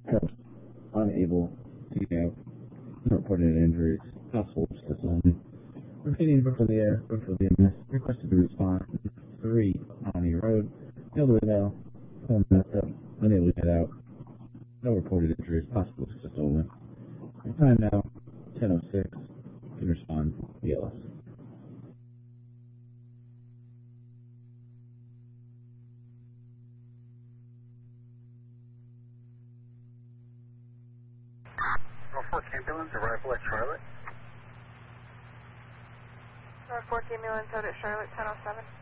Helps unable to get out. Reported injuries. Possible only. Repeating before the air, before the MS. Requested to respond. 3 on the road. Failed to without. Phone messed up. Unable to get out. No reported injuries. Possible only. Time now. 10:06. Can respond. BLS. Norfolk ambulance, arrival at Charlotte. Norfolk ambulance out at Charlotte, 10:07.